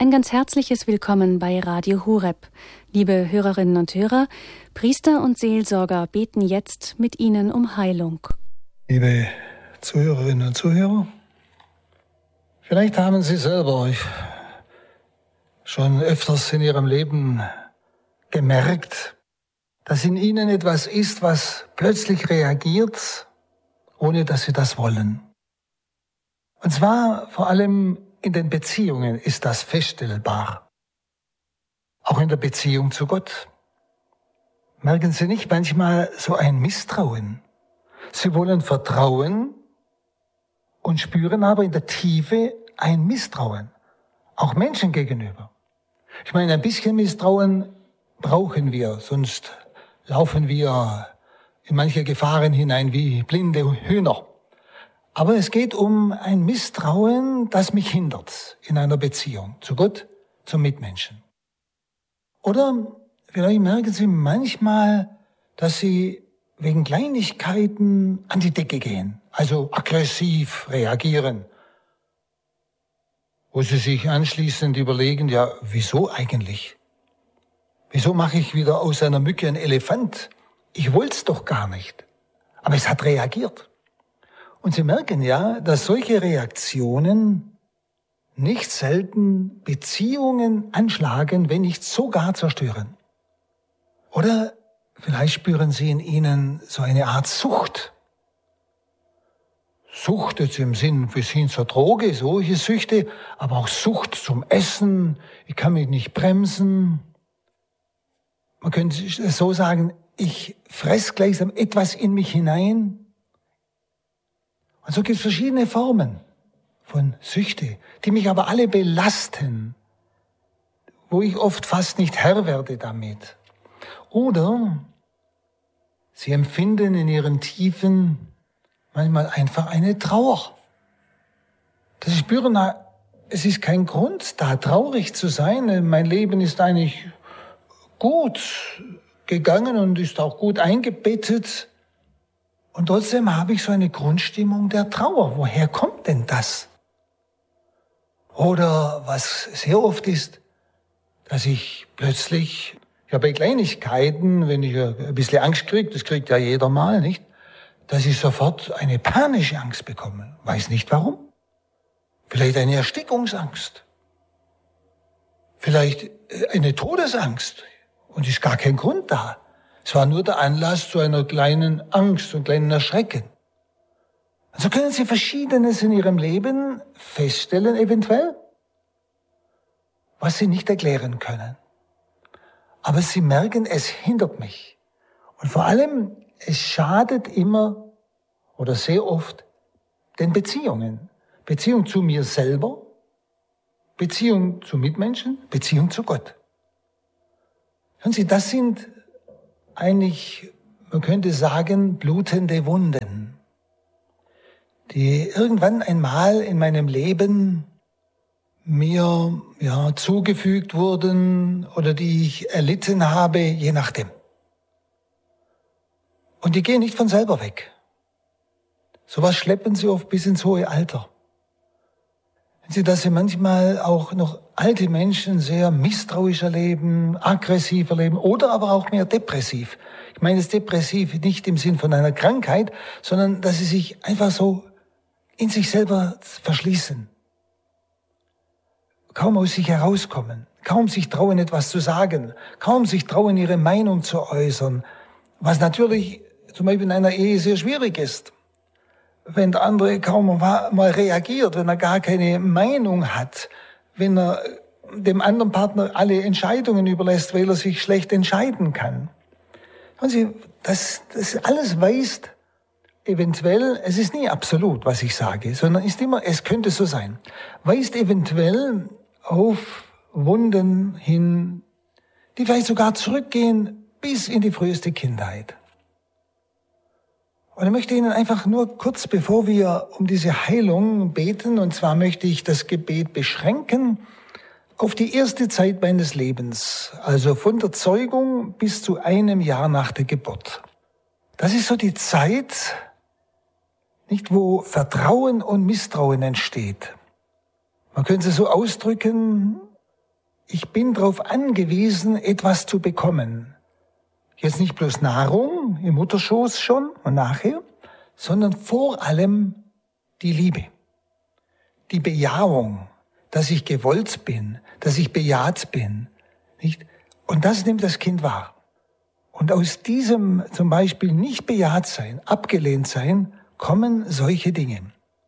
Ein ganz herzliches Willkommen bei Radio Horeb. Liebe Hörerinnen und Hörer, Priester und Seelsorger beten jetzt mit Ihnen um Heilung. Liebe Zuhörerinnen und Zuhörer, vielleicht haben Sie selber schon öfters in Ihrem Leben gemerkt, dass in Ihnen etwas ist, was plötzlich reagiert, ohne dass Sie das wollen. Und zwar vor allem in den Beziehungen ist das feststellbar. Auch in der Beziehung zu Gott. Merken Sie nicht manchmal so ein Misstrauen? Sie wollen vertrauen und spüren aber in der Tiefe ein Misstrauen. Auch Menschen gegenüber. Ich meine, ein bisschen Misstrauen brauchen wir, sonst laufen wir in manche Gefahren hinein wie blinde Hühner. Aber es geht um ein Misstrauen, das mich hindert in einer Beziehung zu Gott, zum Mitmenschen. Oder vielleicht merken Sie manchmal, dass Sie wegen Kleinigkeiten an die Decke gehen, also aggressiv reagieren. Wo Sie sich anschließend überlegen, ja, wieso eigentlich? Wieso mache ich wieder aus einer Mücke einen Elefant? Ich wollte es doch gar nicht. Aber es hat reagiert. Und Sie merken ja, dass solche Reaktionen nicht selten Beziehungen anschlagen, wenn nicht sogar zerstören. Oder vielleicht spüren Sie in ihnen so eine Art Sucht. Sucht jetzt im Sinn bis hin zur Droge, solche Süchte, aber auch Sucht zum Essen, ich kann mich nicht bremsen. Man könnte es so sagen, ich fress gleichsam etwas in mich hinein. Und so gibt es verschiedene Formen von Süchte, die mich aber alle belasten, wo ich oft fast nicht Herr werde damit. Oder Sie empfinden in ihren Tiefen manchmal einfach eine Trauer. Dass Sie spüren, es ist kein Grund, da traurig zu sein. Mein Leben ist eigentlich gut gegangen und ist auch gut eingebettet. Und trotzdem habe ich so eine Grundstimmung der Trauer. Woher kommt denn das? Oder was sehr oft ist, dass ich plötzlich, ja bei Kleinigkeiten, wenn ich ein bisschen Angst kriege, das kriegt ja jeder mal, nicht? Dass ich sofort eine panische Angst bekomme. Weiß nicht warum. Vielleicht eine Erstickungsangst. Vielleicht eine Todesangst. Und ist gar kein Grund da. Es war nur der Anlass zu einer kleinen Angst und kleinen Erschrecken. Und so können Sie Verschiedenes in Ihrem Leben feststellen, eventuell, was Sie nicht erklären können. Aber Sie merken, es hindert mich. Und vor allem, es schadet immer oder sehr oft den Beziehungen. Beziehung zu mir selber, Beziehung zu Mitmenschen, Beziehung zu Gott. Hören Sie, das sind eigentlich, man könnte sagen, blutende Wunden, die irgendwann einmal in meinem Leben mir zugefügt wurden oder die ich erlitten habe, je nachdem. Und die gehen nicht von selber weg. Sowas schleppen sie oft bis ins hohe Alter. Wenn Sie, dass Sie manchmal auch noch alte Menschen sehr misstrauisch erleben, aggressiv erleben oder aber auch mehr depressiv. Ich meine es depressiv nicht im Sinn von einer Krankheit, sondern dass sie sich einfach so in sich selber verschließen. Kaum aus sich herauskommen, kaum sich trauen, etwas zu sagen, kaum sich trauen, ihre Meinung zu äußern, was natürlich zum Beispiel in einer Ehe sehr schwierig ist. Wenn der andere kaum mal reagiert, wenn er gar keine Meinung hat, wenn er dem anderen Partner alle Entscheidungen überlässt, weil er sich schlecht entscheiden kann. Und Sie, das alles weist eventuell, es ist nie absolut, was ich sage, sondern ist immer, es könnte so sein, weist eventuell auf Wunden hin, die vielleicht sogar zurückgehen bis in die früheste Kindheit. Und ich möchte Ihnen einfach nur kurz, bevor wir um diese Heilung beten, und zwar möchte ich das Gebet beschränken auf die erste Zeit meines Lebens, also von der Zeugung bis zu 1 Jahr nach der Geburt. Das ist so die Zeit, nicht, wo Vertrauen und Misstrauen entsteht. Man könnte es so ausdrücken, ich bin darauf angewiesen, etwas zu bekommen. Jetzt nicht bloß Nahrung im Mutterschoß schon und nachher, sondern vor allem die Liebe, die Bejahung, dass ich gewollt bin, dass ich bejaht bin, nicht? Und das nimmt das Kind wahr. Und aus diesem zum Beispiel nicht bejaht sein, abgelehnt sein, kommen solche Dinge.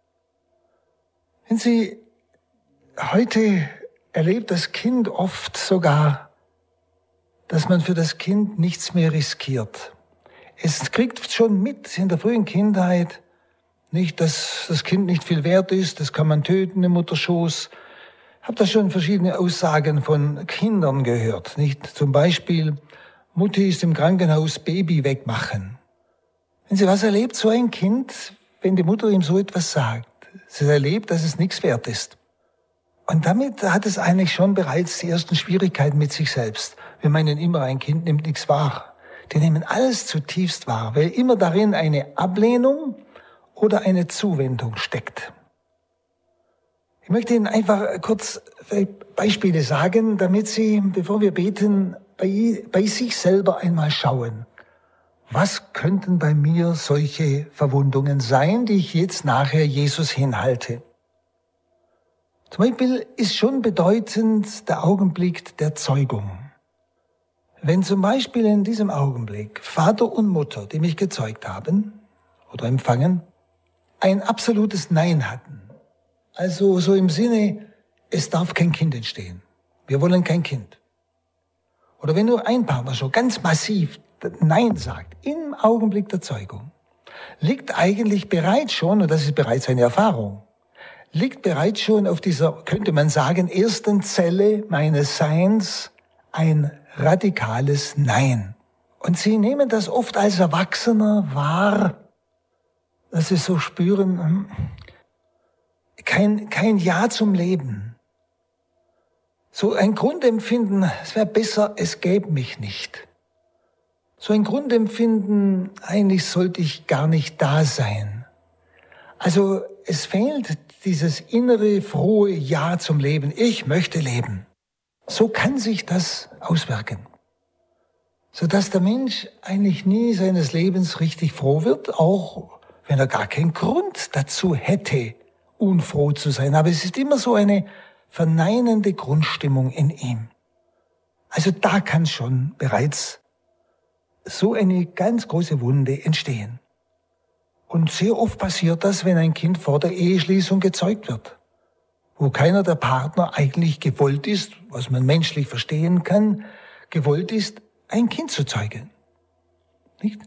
Wenn Sie heute erlebt das Kind oft sogar, dass man für das Kind nichts mehr riskiert. Es kriegt schon mit in der frühen Kindheit, nicht, dass das Kind nicht viel wert ist, das kann man töten im Mutterschoß. Ich habe da schon verschiedene Aussagen von Kindern gehört. Nicht? Zum Beispiel, Mutti ist im Krankenhaus, Baby wegmachen. Wenn Sie was erlebt, so ein Kind, wenn die Mutter ihm so etwas sagt, sie erlebt, dass es nichts wert ist. Und damit hat es eigentlich schon bereits die ersten Schwierigkeiten mit sich selbst. Wir meinen immer, ein Kind nimmt nichts wahr. Die nehmen alles zutiefst wahr, weil immer darin eine Ablehnung oder eine Zuwendung steckt. Ich möchte Ihnen einfach kurz Beispiele sagen, damit Sie, bevor wir beten, bei sich selber einmal schauen. Was könnten bei mir solche Verwundungen sein, die ich jetzt nachher Jesus hinhalte? Zum Beispiel ist schon bedeutend der Augenblick der Zeugung. Wenn zum Beispiel in diesem Augenblick Vater und Mutter, die mich gezeugt haben oder empfangen, ein absolutes Nein hatten, also so im Sinne, es darf kein Kind entstehen, wir wollen kein Kind. Oder wenn nur ein Partner schon ganz massiv Nein sagt, im Augenblick der Zeugung, liegt eigentlich bereits schon, und das ist bereits eine Erfahrung, liegt bereits schon auf dieser, könnte man sagen, ersten Zelle meines Seins ein radikales Nein. Und Sie nehmen das oft als Erwachsener wahr, dass Sie so spüren, kein Ja zum Leben. So ein Grundempfinden, es wäre besser, es gäbe mich nicht. So ein Grundempfinden, eigentlich sollte ich gar nicht da sein. Also es fehlt dieses innere, frohe Ja zum Leben. Ich möchte leben. So kann sich das auswirken. Sodass der Mensch eigentlich nie seines Lebens richtig froh wird, auch wenn er gar keinen Grund dazu hätte, unfroh zu sein. Aber es ist immer so eine verneinende Grundstimmung in ihm. Also da kann schon bereits so eine ganz große Wunde entstehen. Und sehr oft passiert das, wenn ein Kind vor der Eheschließung gezeugt wird, wo keiner der Partner eigentlich gewollt ist, was man menschlich verstehen kann, gewollt ist, ein Kind zu zeugen. Nicht?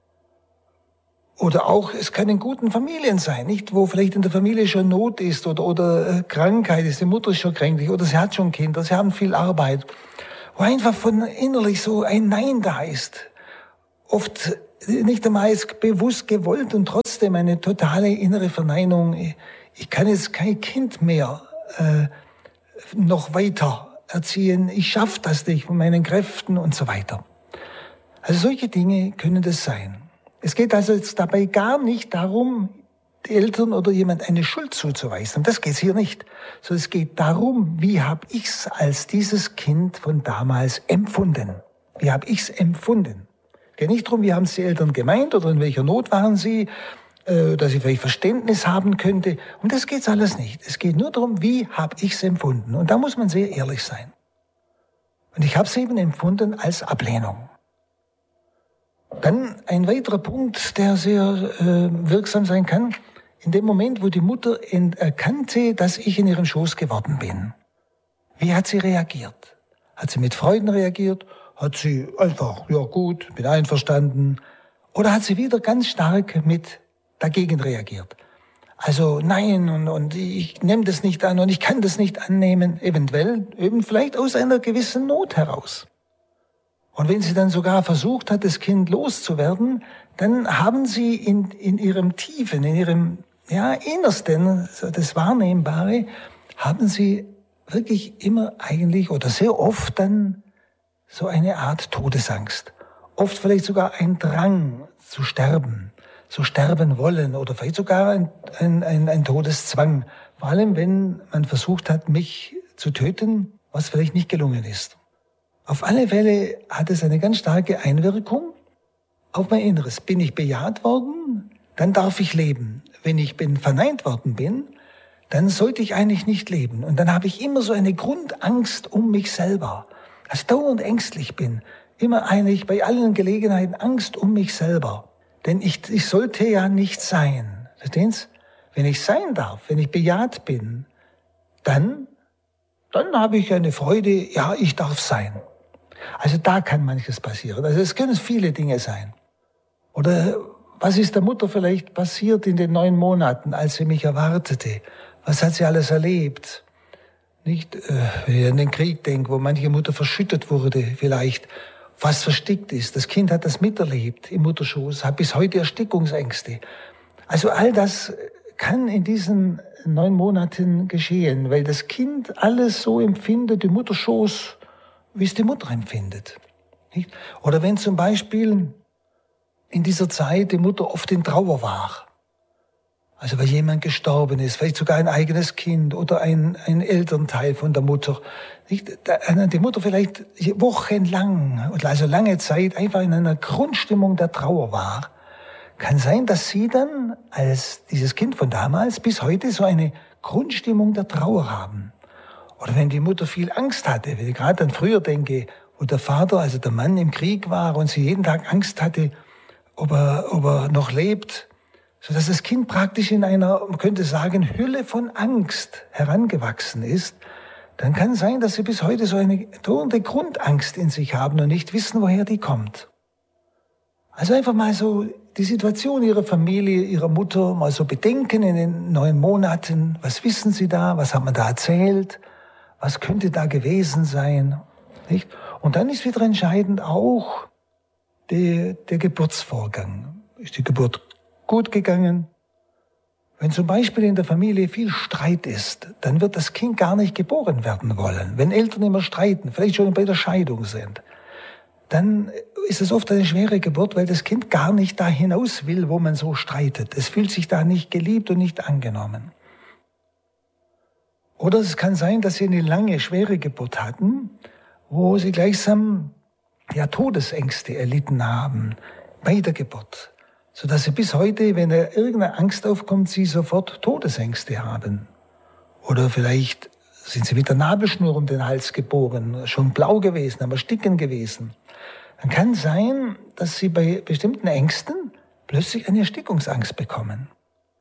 Oder auch, es kann in guten Familien sein, nicht, wo vielleicht in der Familie schon Not ist oder Krankheit ist, die Mutter ist schon kränklich oder sie hat schon Kinder, sie haben viel Arbeit, wo einfach von innerlich so ein Nein da ist. Oft nicht einmal bewusst gewollt und trotzdem eine totale innere Verneinung. Ich kann jetzt kein Kind mehr noch weiter erziehen. Ich schaffe das nicht mit meinen Kräften und so weiter. Also solche Dinge können das sein. Es geht also jetzt dabei gar nicht darum, die Eltern oder jemand eine Schuld zuzuweisen. Das geht hier nicht. Sondern es geht darum, wie habe ich's als dieses Kind von damals empfunden? Wie habe ich's empfunden? Es geht nicht darum, wie haben es die Eltern gemeint oder in welcher Not waren sie, dass ich vielleicht Verständnis haben könnte. Um das geht's alles nicht. Es geht nur darum, wie habe ich's empfunden? Und da muss man sehr ehrlich sein. Und ich habe es eben empfunden als Ablehnung. Dann ein weiterer Punkt, der sehr wirksam sein kann, in dem Moment, wo die Mutter erkannte, dass ich in ihrem Schoß geworden bin. Wie hat sie reagiert? Hat sie mit Freuden reagiert? Hat sie einfach, ja gut, bin einverstanden? Oder hat sie wieder ganz stark mit dagegen reagiert? Also nein, und ich nehme das nicht an und ich kann das nicht annehmen, eventuell, eben vielleicht aus einer gewissen Not heraus. Und wenn sie dann sogar versucht hat, das Kind loszuwerden, dann haben sie in ihrem Tiefen, in ihrem Innersten, das Wahrnehmbare, haben sie wirklich immer eigentlich oder sehr oft dann so eine Art Todesangst. Oft vielleicht sogar ein Drang zu sterben wollen oder vielleicht sogar ein Todeszwang. Vor allem, wenn man versucht hat, mich zu töten was vielleicht nicht gelungen ist. Auf alle Fälle hat es eine ganz starke Einwirkung auf mein Inneres. Bin ich bejaht worden, dann darf ich leben. Wenn ich verneint worden bin, dann sollte ich eigentlich nicht leben. Und dann habe ich immer so eine Grundangst um mich selber. Dass ich dauernd ängstlich bin. Immer eigentlich bei allen Gelegenheiten Angst um mich selber. Denn ich sollte ja nicht sein. Verstehen Sie? Wenn ich sein darf, wenn ich bejaht bin, dann habe ich eine Freude, ja, ich darf sein. Also da kann manches passieren. Also es können viele Dinge sein. Oder was ist der Mutter vielleicht passiert in den 9 Monaten, als sie mich erwartete? Was hat sie alles erlebt? Nicht, wenn ich an den Krieg denke, wo manche Mutter verschüttet wurde, vielleicht fast verstickt ist. Das Kind hat das miterlebt im Mutterschoß, hat bis heute Erstickungsängste. Also all das kann in diesen 9 Monaten geschehen, weil das Kind alles so empfindet im Mutterschoß, wie es die Mutter empfindet. Nicht? Oder wenn zum Beispiel in dieser Zeit die Mutter oft in Trauer war, also weil jemand gestorben ist, vielleicht sogar ein eigenes Kind oder ein Elternteil von der Mutter. Nicht? Die Mutter vielleicht wochenlang, also lange Zeit, einfach in einer Grundstimmung der Trauer war. Kann sein, dass sie dann als dieses Kind von damals bis heute so eine Grundstimmung der Trauer haben. Oder wenn die Mutter viel Angst hatte, wenn ich gerade an früher denke, wo der Vater, also der Mann im Krieg war und sie jeden Tag Angst hatte, ob er noch lebt, sodass das Kind praktisch in einer, man könnte sagen, Hülle von Angst herangewachsen ist, dann kann sein, dass sie bis heute so eine drohende Grundangst in sich haben und nicht wissen, woher die kommt. Also einfach mal so die Situation ihrer Familie, ihrer Mutter mal so bedenken in den 9 Monaten. Was wissen sie da? Was hat man da erzählt? Was könnte da gewesen sein? Nicht? Und dann ist wieder entscheidend auch der Geburtsvorgang. Ist die Geburt gut gegangen? Wenn zum Beispiel in der Familie viel Streit ist, dann wird das Kind gar nicht geboren werden wollen. Wenn Eltern immer streiten, vielleicht schon bei der Scheidung sind, dann ist es oft eine schwere Geburt, weil das Kind gar nicht da hinaus will, wo man so streitet. Es fühlt sich da nicht geliebt und nicht angenommen. Oder es kann sein, dass sie eine lange, schwere Geburt hatten, wo sie gleichsam Todesängste erlitten haben bei der Geburt, sodass sie bis heute, wenn irgendeine Angst aufkommt, sie sofort Todesängste haben. Oder vielleicht sind sie mit der Nabelschnur um den Hals geboren, schon blau gewesen, aber ersticken gewesen. Dann kann sein, dass sie bei bestimmten Ängsten plötzlich eine Erstickungsangst bekommen.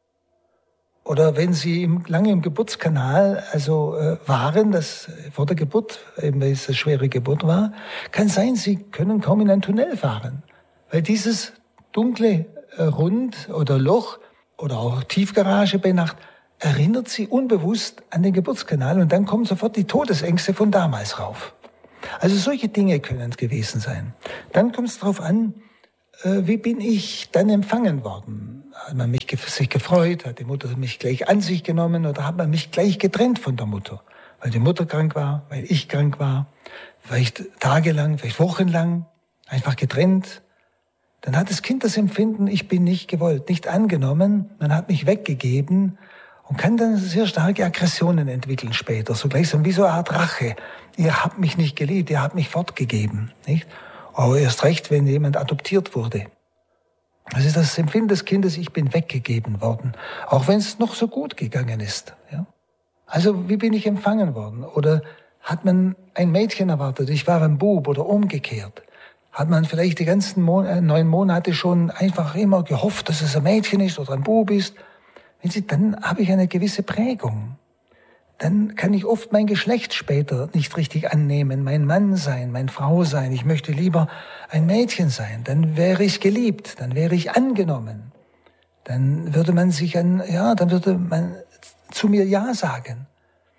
Oder wenn sie lange im Geburtskanal waren, das vor der Geburt, eben weil es eine schwere Geburt war, kann sein, sie können kaum in ein Tunnel fahren, weil dieses dunkle Rund oder Loch oder auch Tiefgarage bei Nacht erinnert sie unbewusst an den Geburtskanal und dann kommen sofort die Todesängste von damals rauf. Also solche Dinge können es gewesen sein. Dann kommt es darauf an, wie bin ich dann empfangen worden? Hat man sich gefreut, hat die Mutter mich gleich an sich genommen oder hat man mich gleich getrennt von der Mutter? Weil die Mutter krank war, weil ich krank war, vielleicht tagelang, vielleicht wochenlang, einfach getrennt. Dann hat das Kind das Empfinden, ich bin nicht gewollt, nicht angenommen, man hat mich weggegeben und kann dann sehr starke Aggressionen entwickeln später, so gleichsam wie so eine Art Rache. Ihr habt mich nicht geliebt, ihr habt mich fortgegeben, nicht? Aber erst recht, wenn jemand adoptiert wurde. Das ist das Empfinden des Kindes, ich bin weggegeben worden, auch wenn es noch so gut gegangen ist. Ja? Also wie bin ich empfangen worden? Oder hat man ein Mädchen erwartet, ich war ein Bub oder umgekehrt? Hat man vielleicht die ganzen 9 Monate schon einfach immer gehofft, dass es ein Mädchen ist oder ein Bub ist? Dann habe ich eine gewisse Prägung. Dann kann ich oft mein Geschlecht später nicht richtig annehmen, mein Mann sein, meine Frau sein. Ich möchte lieber ein Mädchen sein. Dann wäre ich geliebt, dann wäre ich angenommen. Dann würde man dann würde man zu mir Ja sagen.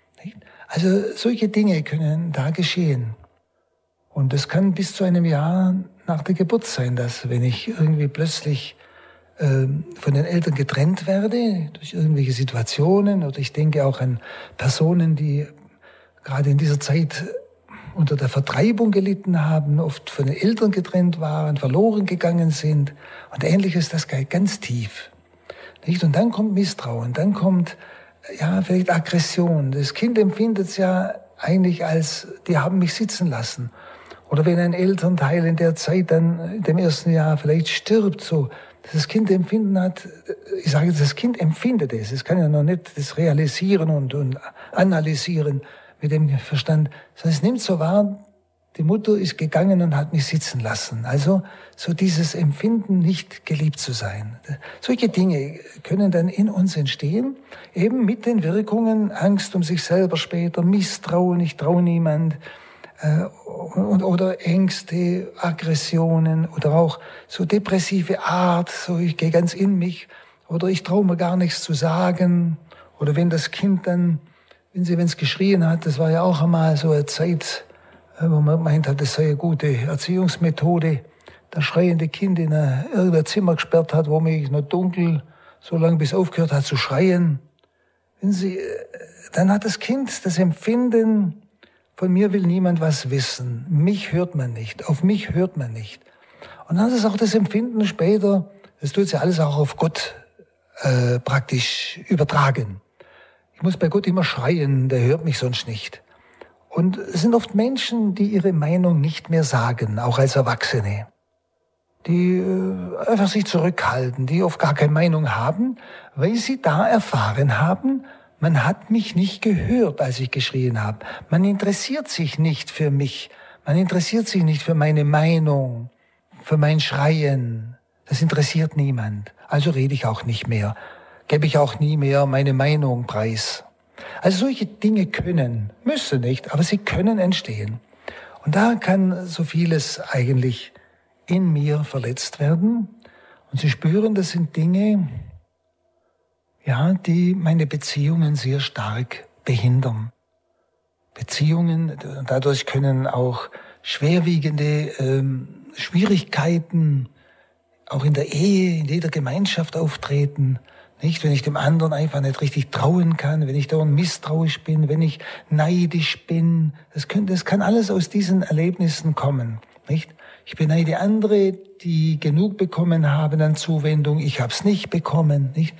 Also solche Dinge können da geschehen. Und es kann bis zu einem Jahr nach der Geburt sein, dass wenn ich irgendwie plötzlich von den Eltern getrennt werde, durch irgendwelche Situationen, oder ich denke auch an Personen, die gerade in dieser Zeit unter der Vertreibung gelitten haben, oft von den Eltern getrennt waren, verloren gegangen sind und Ähnliches, das geht ganz tief. Nicht? Und dann kommt Misstrauen, dann kommt vielleicht Aggression. Das Kind empfindet es ja eigentlich als, die haben mich sitzen lassen. Oder wenn ein Elternteil in der Zeit dann, in dem ersten Jahr vielleicht stirbt, so, dass das Kind empfinden hat, ich sage jetzt, das Kind empfindet es. Es kann ja noch nicht das realisieren und analysieren mit dem Verstand. Sondern es nimmt so wahr, die Mutter ist gegangen und hat mich sitzen lassen. Also so dieses Empfinden, nicht geliebt zu sein. Solche Dinge können dann in uns entstehen, eben mit den Wirkungen Angst um sich selber später, Misstrauen, ich traue niemand, oder Ängste, Aggressionen oder auch so depressive Art, so ich gehe ganz in mich oder ich traue mir gar nichts zu sagen. Oder wenn das Kind dann, wenn es geschrien hat, das war ja auch einmal so eine Zeit, wo man meint hat, das sei eine gute Erziehungsmethode, das schreiende Kind in irgendein Zimmer gesperrt hat, wo mich noch dunkel, so lange bis aufgehört hat zu schreien. Dann hat das Kind das Empfinden, von mir will niemand was wissen, mich hört man nicht, auf mich hört man nicht. Und dann ist es auch das Empfinden später, das tut ja alles auch auf Gott praktisch übertragen. Ich muss bei Gott immer schreien, der hört mich sonst nicht. Und es sind oft Menschen, die ihre Meinung nicht mehr sagen, auch als Erwachsene. Die einfach sich zurückhalten, die oft gar keine Meinung haben, weil sie da erfahren haben, man hat mich nicht gehört, als ich geschrien habe. Man interessiert sich nicht für mich. Man interessiert sich nicht für meine Meinung, für mein Schreien. Das interessiert niemand. Also rede ich auch nicht mehr. Gebe ich auch nie mehr meine Meinung preis. Also solche Dinge müssen nicht, aber sie können entstehen. Und da kann so vieles eigentlich in mir verletzt werden. Und Sie spüren, das sind Dinge, ja, die meine Beziehungen sehr stark behindern. Beziehungen, dadurch können auch schwerwiegende Schwierigkeiten auch in der Ehe, in jeder Gemeinschaft auftreten. Nicht, wenn ich dem anderen einfach nicht richtig trauen kann, wenn ich dauernd misstrauisch bin, wenn ich neidisch bin. Das kann alles aus diesen Erlebnissen kommen. Nicht? Ich beneide andere, die genug bekommen haben an Zuwendung. Ich habe es nicht bekommen. Nicht?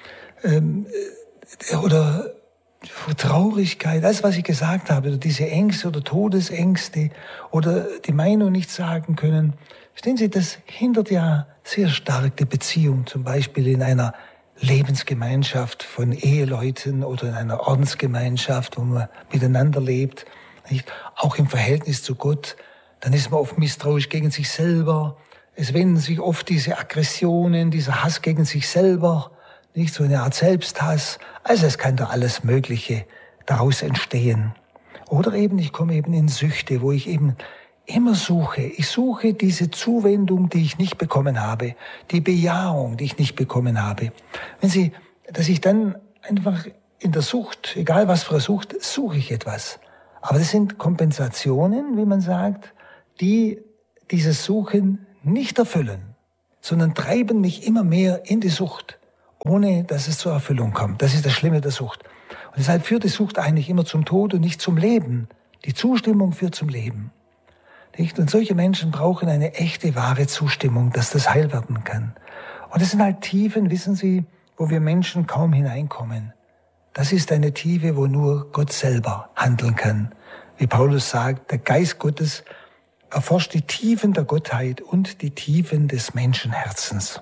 Oder Traurigkeit, alles, was ich gesagt habe, oder diese Ängste oder Todesängste oder die Meinung nicht sagen können. Verstehen Sie, das hindert ja sehr stark die Beziehung, zum Beispiel in einer Lebensgemeinschaft von Eheleuten oder in einer Ordensgemeinschaft, wo man miteinander lebt, nicht? Auch im Verhältnis zu Gott, dann ist man oft misstrauisch gegen sich selber. Es wenden sich oft diese Aggressionen, dieser Hass gegen sich selber, nicht so eine Art Selbsthass. Also es kann da alles Mögliche daraus entstehen. Oder eben, ich komme eben in Süchte, wo ich eben immer suche. Ich suche diese Zuwendung, die ich nicht bekommen habe, die Bejahung, die ich nicht bekommen habe. Dass ich dann einfach in der Sucht, egal was für eine Sucht, suche ich etwas. Aber das sind Kompensationen, wie man sagt, die dieses Suchen nicht erfüllen, sondern treiben mich immer mehr in die Sucht, ohne dass es zur Erfüllung kommt. Das ist das Schlimme der Sucht. Und deshalb führt die Sucht eigentlich immer zum Tod und nicht zum Leben. Die Zustimmung führt zum Leben. Nicht? Und solche Menschen brauchen eine echte, wahre Zustimmung, dass das heil werden kann. Und das sind halt Tiefen, wissen Sie, wo wir Menschen kaum hineinkommen. Das ist eine Tiefe, wo nur Gott selber handeln kann. Wie Paulus sagt, der Geist Gottes erforscht die Tiefen der Gottheit und die Tiefen des Menschenherzens.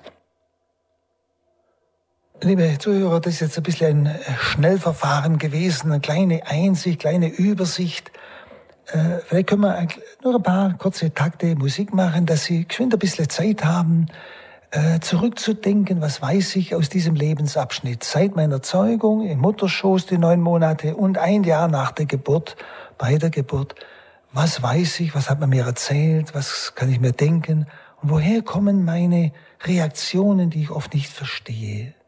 Liebe Zuhörer, das ist jetzt ein bisschen ein Schnellverfahren gewesen, eine kleine Einsicht, kleine Übersicht. Vielleicht können wir nur ein paar kurze Takte Musik machen, dass Sie geschwind ein bisschen Zeit haben, zurückzudenken, was weiß ich aus diesem Lebensabschnitt. Seit meiner Zeugung im Mutterschoß die 9 Monate und 1 Jahr nach der Geburt, bei der Geburt. Was weiß ich, was hat man mir erzählt, was kann ich mir denken und woher kommen meine Reaktionen, die ich oft nicht verstehe.